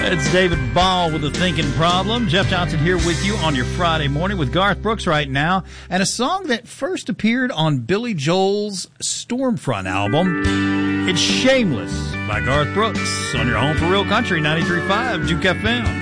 It's David Ball with The Thinking Problem. Jeff Johnson here with you on your Friday morning with Garth Brooks right now. And a song that first appeared on Billy Joel's Stormfront album. It's Shameless by Garth Brooks on your home for real country, 93.5 Duke FM.